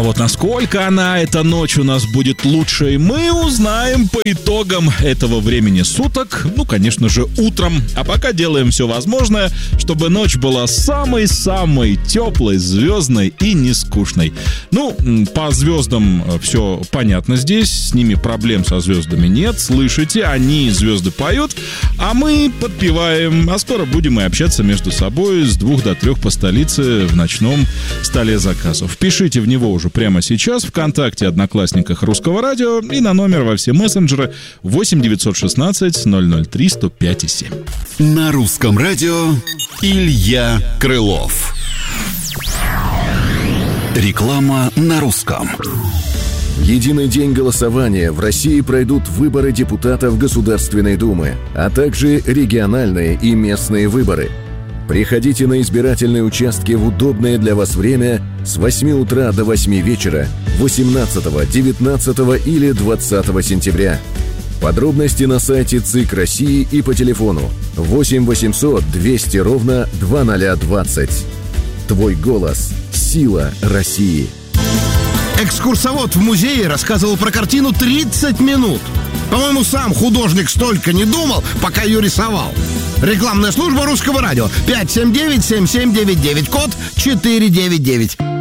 вот насколько эта ночь у нас будет лучшей, мы узнаем по итогам этого времени суток, конечно же, утром. А пока делаем все возможное, чтобы ночь была самой-самой теплой, звездной и нескучной. По звездам все понятно здесь, с ними проблем со звездами нет. Слышите, они, звезды, поют, а мы подпеваем. А скоро будем и общаться между собой с 2 до 3 по столице в ночном столе заказов. Пишите в него уже прямо сейчас в ВКонтакте, Одноклассниках Русского радио и на номер во все мессенджеры 8 916 003 105 и 7. На Русском радио Илья Крылов. Реклама на русском. В единый день голосования в России пройдут выборы депутатов Государственной Думы, а также региональные и местные выборы. Приходите на избирательные участки в удобное для вас время с 8 утра до 8 вечера 18, 19 или 20 сентября. Подробности на сайте ЦИК России и по телефону 8 800 200 ровно 2020. Твой голос – сила России. Экскурсовод в музее рассказывал про картину 30 минут. По-моему, сам художник столько не думал, пока ее рисовал. Рекламная служба Русского радио. 579-7799, код 499.